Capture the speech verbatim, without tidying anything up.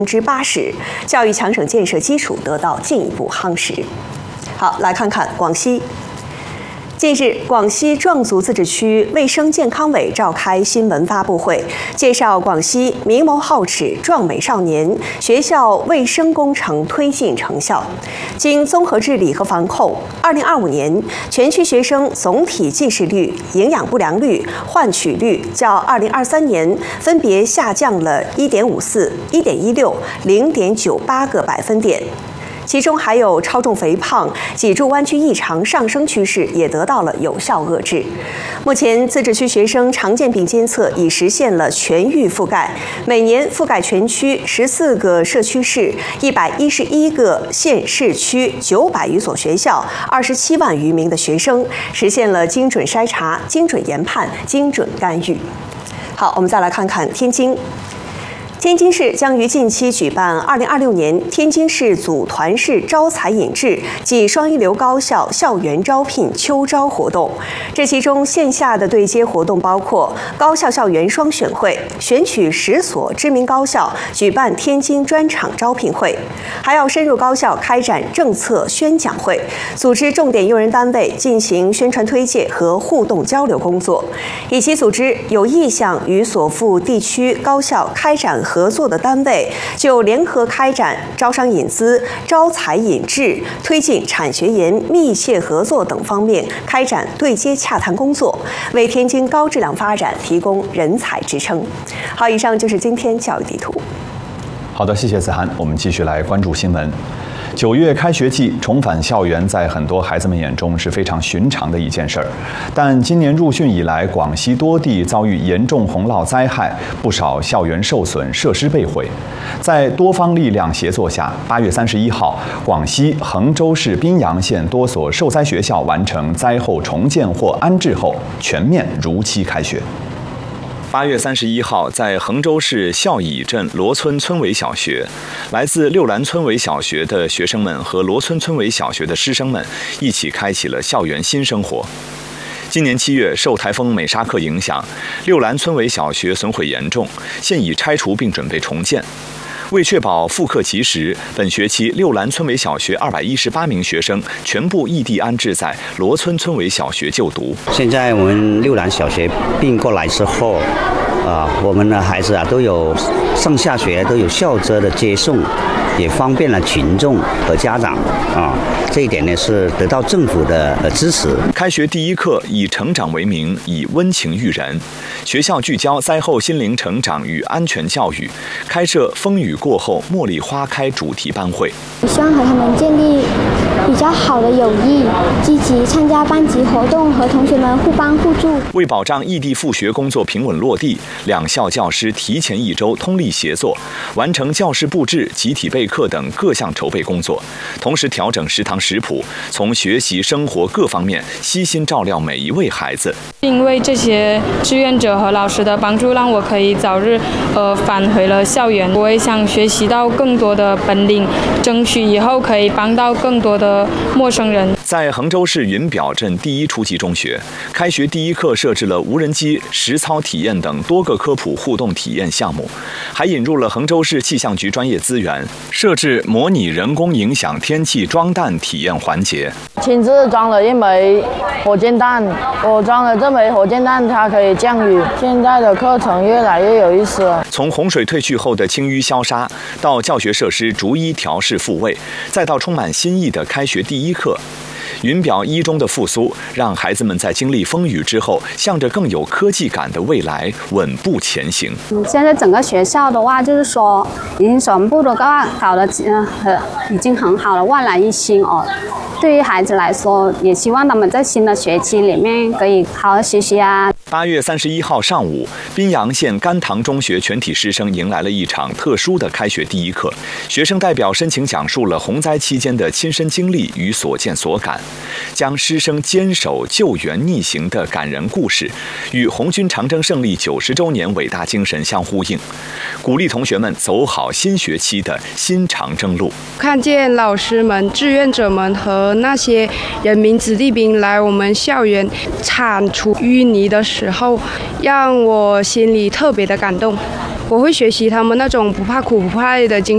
百分之八十，教育强省建设基础得到进一步夯实。好，来看看广西。近日，广西壮族自治区卫生健康委召开新闻发布会，介绍广西明眸皓齿壮美少年学校卫生工程推进成效。经综合治理和防控，二零二五年全区学生总体近视率、营养不良率、换取率较二零二三年分别下降了一点五四、一点一六、零点九八个百分点。其中还有超重肥胖、脊柱弯曲异常上升趋势，也得到了有效遏制。目前，自治区学生常见病监测已实现了全域覆盖，每年覆盖全区十四个社区市、一百一十一个县市区、九百余所学校、二十七万余名的学生，实现了精准筛查、精准研判、精准干预。好，我们再来看看天津。天津市将于近期举办二零二六年天津市组团式招才引智暨双一流高校校园招聘秋招活动。这其中线下的对接活动包括高校校园双选会，选取十所知名高校举办天津专场招聘会，还要深入高校开展政策宣讲会，组织重点用人单位进行宣传推介和互动交流工作，以及组织有意向与所附地区高校开展合作的单位就联合开展招商引资、招才引智、推进产学研密切合作等方面开展对接洽谈工作，为天津高质量发展提供人才支撑。好，以上就是今天教育地图。 好的，谢谢子涵。我们继续来关注新闻。九月开学季重返校园，在很多孩子们眼中是非常寻常的一件事儿。但今年入汛以来，广西多地遭遇严重洪涝灾害，不少校园受损，设施被毁。在多方力量协作下，八月三十一号，广西衡州市宾阳县多所受灾学校完成灾后重建或安置后，全面如期开学。八月三十一号，在衡州市孝乙镇罗村村委小学，来自六兰村委小学的学生们和罗村村委小学的师生们一起开启了校园新生活。今年七月，受台风美沙克影响，六兰村委小学损毁严重，现已拆除并准备重建。为确保复课及时，本学期六兰村委小学二百一十八名学生全部异地安置在罗村村委小学就读。 现在我们六兰小学并过来之后，啊、呃，我们的孩子啊都有上下学都有校车的接送，也方便了群众和家长啊。这一点呢是得到政府的支持。 开学第一课以成长为名，以温情育人。学校聚焦灾后心灵成长与安全教育，开设风雨过后茉莉花开主题班会。 我希望和他们建立比较好的友谊，积极参加班级活动，和同学们互帮互助。 为保障异地复学工作平稳落地，两校教师提前一周通力协作，完成教室布置、集体备课等各项筹备工作，同时调整食堂食谱，从学习生活各方面悉心照料每一位孩子。 因为这些志愿者和老师的帮助，让我可以早日呃返回了校园。我也想学习到更多的本领，争取以后可以帮到更多的陌生人。 在衡州市云表镇第一初级中学，开学第一课设置了无人机实操体验等多个科普互动体验项目，还引入了衡州市气象局专业资源，设置模拟人工影响天气装弹体验环节。 亲自装了一枚火箭弹，我装了这枚火箭弹，它可以降雨。现在的课程越来越有意思了。 从洪水退去后的清淤消杀，到教学设施逐一调试复位，再到充满新意的开学第一课。云表一中的复苏，让孩子们在经历风雨之后，向着更有科技感的未来稳步前行。 现在整个学校的话，就是说已经全部都搞搞得呃已经很好了，万籁一新哦。对于孩子来说，也希望他们在新的学期里面可以好好学习啊。 八月三十一号上午，宾阳县甘棠中学全体师生迎来了一场特殊的开学第一课。学生代表深情讲述了洪灾期间的亲身经历与所见所感，将师生坚守救援逆行的感人故事与红军长征胜利九十周年伟大精神相呼应，鼓励同学们走好新学期的新长征路。 看见老师们、志愿者们和那些人民子弟兵来我们校园铲除淤泥的时候，让我心里特别的感动。我会学习他们那种不怕苦不怕累的精神。